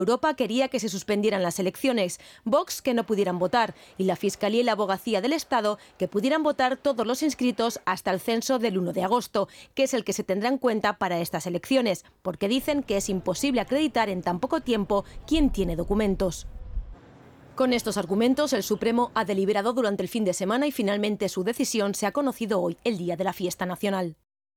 Europa quería que se suspendieran las elecciones, Vox que no pudieran votar y la Fiscalía y la Abogacía del Estado que pudieran votar todos los inscritos hasta el censo del 1 de agosto, que es el que se tendrá en cuenta para estas elecciones, porque dicen que es imposible acreditar en tan poco tiempo quién tiene documentos. Con estos argumentos, el Supremo ha deliberado durante el fin de semana y finalmente su decisión se ha conocido hoy, el día de la fiesta nacional.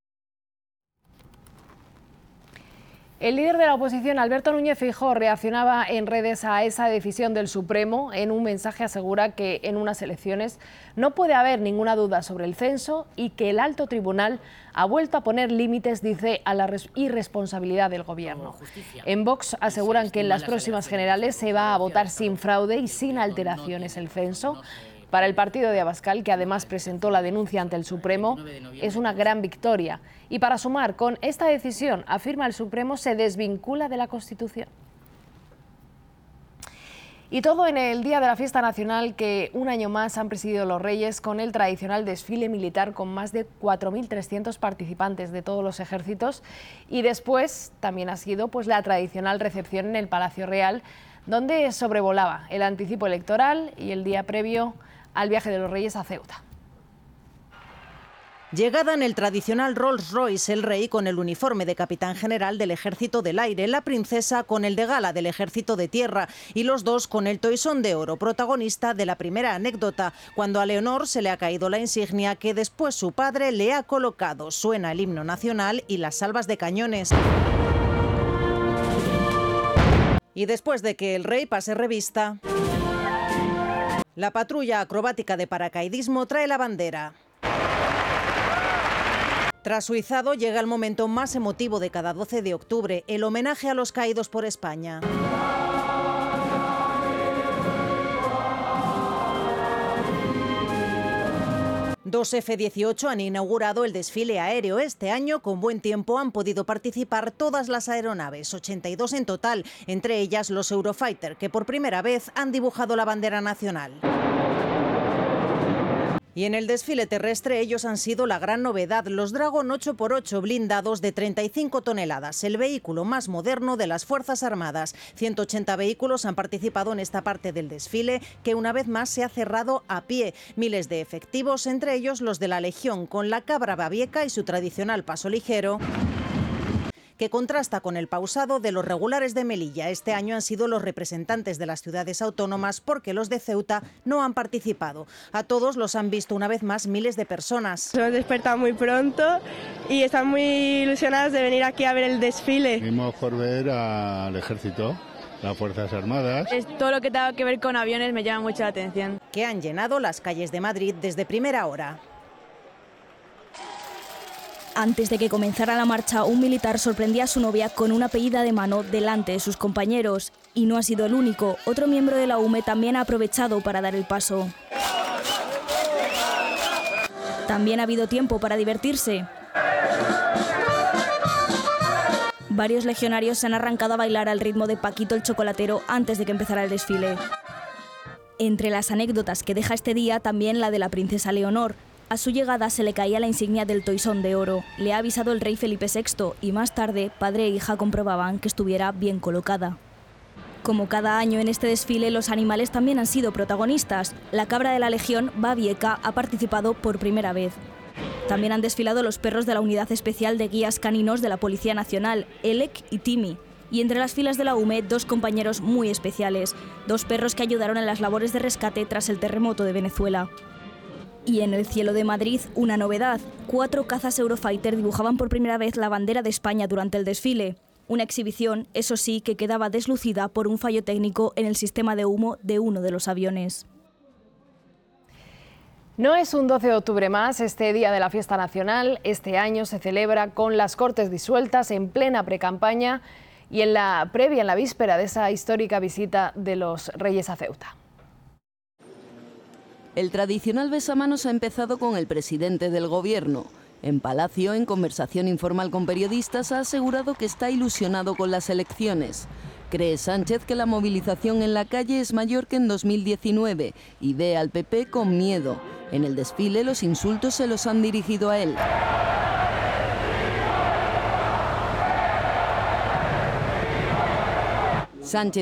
El líder de la oposición, Alberto Núñez Feijóo, reaccionaba en redes a esa decisión del Supremo. En un mensaje asegura que en unas elecciones no puede haber ninguna duda sobre el censo y que el alto tribunal ha vuelto a poner límites, dice, a la irresponsabilidad del gobierno. En Vox aseguran que en las próximas generales se va a votar sin fraude y sin alteraciones el censo. Para el partido de Abascal, que además presentó la denuncia ante el Supremo, es una gran victoria. Y para sumar, con esta decisión, afirma el Supremo, se desvincula de la Constitución. Y todo en el día de la fiesta nacional que un año más han presidido los Reyes con el tradicional desfile militar con más de 4.300 participantes de todos los ejércitos. Y después también ha sido pues la tradicional recepción en el Palacio Real, donde sobrevolaba el anticipo electoral y el día previo al viaje de los Reyes a Ceuta. Llegada en el tradicional Rolls Royce, el rey con el uniforme de capitán general del Ejército del Aire, la princesa con el de gala del Ejército de Tierra y los dos con el toisón de oro, protagonista de la primera anécdota, cuando a Leonor se le ha caído la insignia que después su padre le ha colocado. Suena el himno nacional y las salvas de cañones. Y después de que el rey pase revista, la patrulla acrobática de paracaidismo trae la bandera. Tras su izado llega el momento más emotivo de cada 12 de octubre, el homenaje a los caídos por España. Dos F-18 han inaugurado el desfile aéreo. Este año, con buen tiempo, han podido participar todas las aeronaves, 82 en total, entre ellas los Eurofighter, que por primera vez han dibujado la bandera nacional. Y en el desfile terrestre ellos han sido la gran novedad, los Dragon 8x8 blindados de 35 toneladas, el vehículo más moderno de las Fuerzas Armadas. 180 vehículos han participado en esta parte del desfile, que una vez más se ha cerrado a pie. Miles de efectivos, entre ellos los de la Legión, con la cabra babieca y su tradicional paso ligero, que contrasta con el pausado de los regulares de Melilla. Este año han sido los representantes de las ciudades autónomas porque los de Ceuta no han participado. A todos los han visto una vez más miles de personas. Hemos despertado muy pronto y están muy ilusionados de venir aquí a ver el desfile. Venimos por ver al ejército, las Fuerzas Armadas. Todo lo que tenga que ver con aviones me llama mucho la atención. Que han llenado las calles de Madrid desde primera hora. Antes de que comenzara la marcha, un militar sorprendía a su novia con una pedida de mano delante de sus compañeros. Y no ha sido el único. Otro miembro de la UME también ha aprovechado para dar el paso. También ha habido tiempo para divertirse. Varios legionarios se han arrancado a bailar al ritmo de Paquito el Chocolatero antes de que empezara el desfile. Entre las anécdotas que deja este día, también la de la princesa Leonor. A su llegada se le caía la insignia del toisón de oro. Le ha avisado el rey Felipe VI y más tarde padre e hija comprobaban que estuviera bien colocada. Como cada año en este desfile, los animales también han sido protagonistas. La cabra de la Legión, Babieca, ha participado por primera vez. También han desfilado los perros de la Unidad Especial de Guías Caninos de la Policía Nacional, Elec y Timi. Y entre las filas de la UME, dos compañeros muy especiales, dos perros que ayudaron en las labores de rescate tras el terremoto de Venezuela. Y en el cielo de Madrid, una novedad. 4 cazas Eurofighter dibujaban por primera vez la bandera de España durante el desfile. Una exhibición, eso sí, que quedaba deslucida por un fallo técnico en el sistema de humo de uno de los aviones. No es un 12 de octubre más, este día de la fiesta nacional. Este año se celebra con las Cortes disueltas, en plena precampaña y en la víspera de esa histórica visita de los Reyes a Ceuta. El tradicional besamanos ha empezado con el presidente del Gobierno. En Palacio, en conversación informal con periodistas, ha asegurado que está ilusionado con las elecciones. Cree Sánchez que la movilización en la calle es mayor que en 2019 y ve al PP con miedo. En el desfile, los insultos se los han dirigido a él. Sánchez